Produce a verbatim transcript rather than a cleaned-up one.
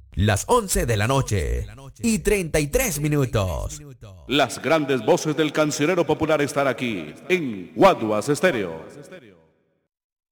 Las once de la noche y treinta y tres minutos. Las grandes voces del cancionero popular están aquí en Guaduas Estéreo.